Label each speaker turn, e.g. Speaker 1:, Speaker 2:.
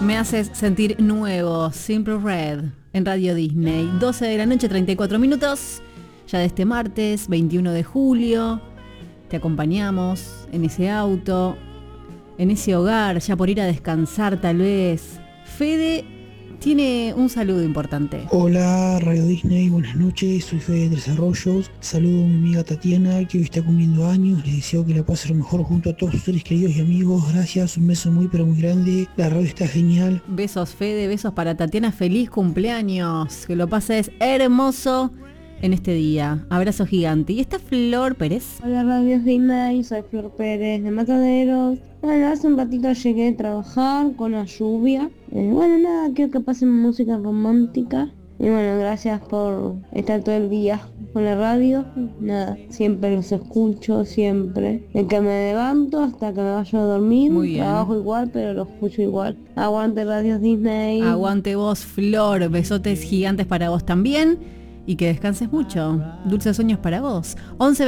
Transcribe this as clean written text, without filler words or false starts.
Speaker 1: Me haces sentir nuevo, Simple Red, en Radio Disney. 12 de la noche, 34 minutos, ya de este martes, 21 de julio. Te acompañamos en ese auto, en ese hogar, ya por ir a descansar tal vez. Fede tiene un saludo importante.
Speaker 2: Hola Radio Disney, buenas noches, soy Fede de Tres Arroyos. Saludo a mi amiga Tatiana, que hoy está cumpliendo años. Les deseo que la pase lo mejor junto a todos sus seres queridos y amigos. Gracias, un beso muy pero muy grande. La radio está genial.
Speaker 1: Besos Fede, besos para Tatiana, feliz cumpleaños. Que lo pases hermoso en este día. Abrazo gigante. ¿Y está Flor Pérez?
Speaker 3: Hola Radio Disney, soy Flor Pérez de Mataderos. Bueno, hace un ratito llegué a trabajar con la lluvia. Bueno, nada, quiero que pasen música romántica. Y bueno, gracias por estar todo el día con la radio. Nada, siempre los escucho, siempre. De que me levanto hasta que me vaya a dormir.
Speaker 1: Muy bien.
Speaker 3: Trabajo igual, pero lo escucho igual. Aguante Radio Disney.
Speaker 1: Aguante vos, Flor. Besotes gigantes para vos también. Y que descanses mucho. Dulces sueños para vos. 11